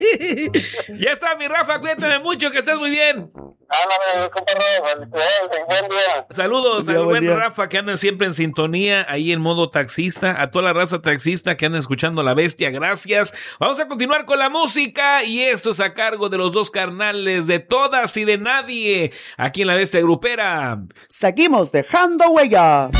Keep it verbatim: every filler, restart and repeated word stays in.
Ya está, mi Rafa, cuídate mucho, que estés muy bien. Ándale, compadre, buen día. Saludos Buen día, al buen buen día. Rafa, que andan siempre en sintonía, ahí en modo taxista, a toda la raza taxista que andan escuchando La Bestia, gracias. Vamos a continuar con la música, y esto es a cargo de los dos carnales de Todas y de Nadie, aquí en La Bestia Grupera. Seguimos dejando huella.